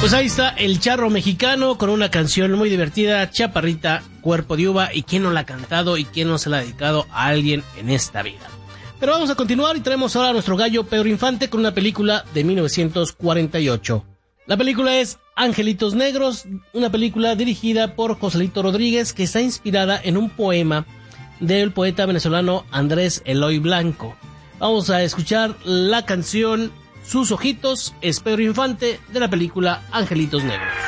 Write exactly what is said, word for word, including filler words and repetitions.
Pues ahí está el charro mexicano con una canción muy divertida, Chaparrita, Cuerpo de Uva, y quién no la ha cantado y quién no se la ha dedicado a alguien en esta vida. Pero vamos a continuar y traemos ahora a nuestro gallo Pedro Infante con una película de mil novecientos cuarenta y ocho. La película es Angelitos Negros, una película dirigida por Joselito Rodríguez que está inspirada en un poema del poeta venezolano Andrés Eloy Blanco. Vamos a escuchar la canción Sus Ojitos, es Pedro Infante de la película Angelitos Negros.